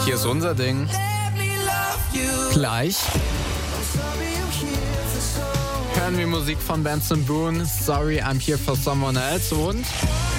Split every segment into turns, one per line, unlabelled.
Hier ist unser Ding. Gleich hören wir Musik von Benson Boone, Sorry, I'm Here for Someone Else und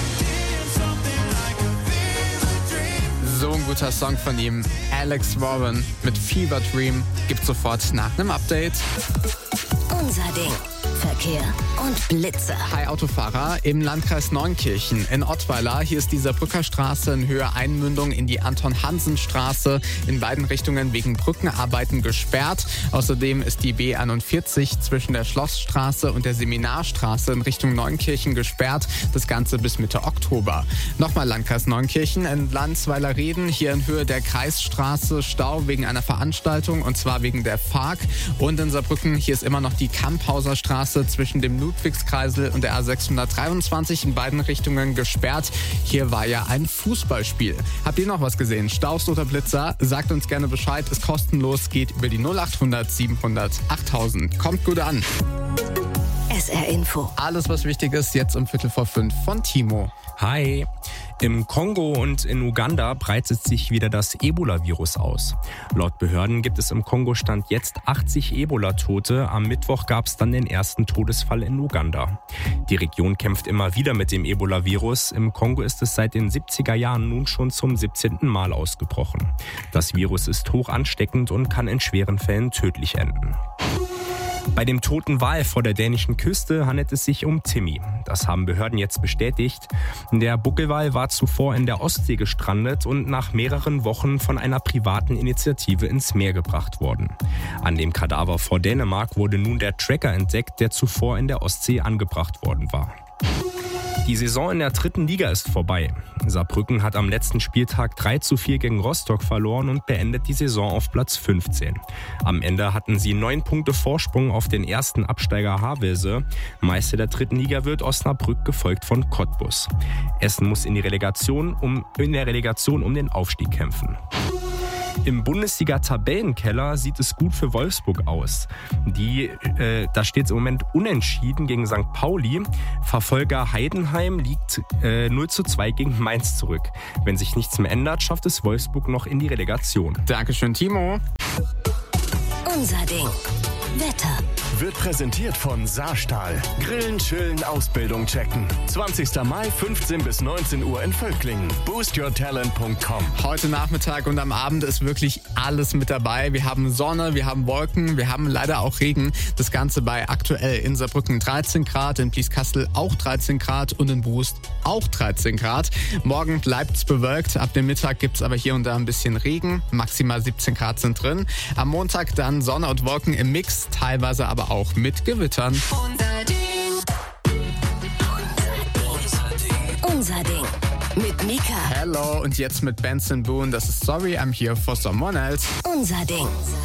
so ein guter Song von ihm, Alex Warren mit Fever Dream, gibt's sofort nach einem Update.
Unser Ding. Verkehr und Blitze.
Hi Autofahrer, im Landkreis Neunkirchen in Ottweiler. Hier ist die Saarbrücker Straße in Höhe Einmündung in die Anton-Hansen-Straße in beiden Richtungen wegen Brückenarbeiten gesperrt. Außerdem ist die B41 zwischen der Schlossstraße und der Seminarstraße in Richtung Neunkirchen gesperrt. Das Ganze bis Mitte Oktober. Nochmal Landkreis Neunkirchen in Landsweiler-Reden. Hier in Höhe der Kreisstraße Stau wegen einer Veranstaltung und zwar wegen der FARC. Und in Saarbrücken, hier ist immer noch die Kamphauser Straße zwischen dem Ludwigskreisel und der A623 in beiden Richtungen gesperrt. Hier war ja ein Fußballspiel. Habt ihr noch was gesehen? Staus oder Blitzer? Sagt uns gerne Bescheid. Ist kostenlos, geht über die 0800 700 8000. Kommt gut an.
SR Info.
Alles, was wichtig ist, jetzt um 4:45 von Timo.
Hi. Im Kongo und in Uganda breitet sich wieder das Ebola-Virus aus. Laut Behörden gibt es im Kongo Stand jetzt 80 Ebola-Tote. Am Mittwoch gab es dann den ersten Todesfall in Uganda. Die Region kämpft immer wieder mit dem Ebola-Virus. Im Kongo ist es seit den 70er Jahren nun schon zum 17. Mal ausgebrochen. Das Virus ist hoch ansteckend und kann in schweren Fällen tödlich enden. Bei dem toten Wal vor der dänischen Küste handelt es sich um Timmy. Das haben Behörden jetzt bestätigt. Der Buckelwal war zuvor in der Ostsee gestrandet und nach mehreren Wochen von einer privaten Initiative ins Meer gebracht worden. An dem Kadaver vor Dänemark wurde nun der Tracker entdeckt, der zuvor in der Ostsee angebracht worden war. Die Saison in der 3. Liga ist vorbei. Saarbrücken hat am letzten Spieltag 3:4 gegen Rostock verloren und beendet die Saison auf Platz 15. Am Ende hatten sie 9 Punkte Vorsprung auf den ersten Absteiger Havelse. Meister der 3. Liga wird Osnabrück, gefolgt von Cottbus. Essen muss in der Relegation um den Aufstieg kämpfen. Im Bundesliga-Tabellenkeller sieht es gut für Wolfsburg aus. Da steht es im Moment unentschieden gegen St. Pauli. Verfolger Heidenheim liegt 0:2 gegen Mainz zurück. Wenn sich nichts mehr ändert, schafft es Wolfsburg noch in die Relegation.
Dankeschön, Timo.
Unser Ding. Wetter.
Wird präsentiert von Saarstahl. Grillen, chillen, Ausbildung checken. 20. Mai, 15 bis 19 Uhr in Völklingen. boostyourtalent.com.
Heute Nachmittag und am Abend ist wirklich alles mit dabei. Wir haben Sonne, wir haben Wolken, wir haben leider auch Regen. Das Ganze bei aktuell in Saarbrücken 13 Grad, in Blieskastel auch 13 Grad und in Brust auch 13 Grad. Morgen bleibt's bewölkt. Ab dem Mittag gibt's aber hier und da ein bisschen Regen. Maximal 17 Grad sind drin. Am Montag dann Sonne und Wolken im Mix, teilweise aber auch mit Gewittern.
Unser Ding. Unser Ding. Mit Mika.
Hello und jetzt mit Benson Boone. Das ist Sorry, I'm Here for Someone Else.
Unser Ding.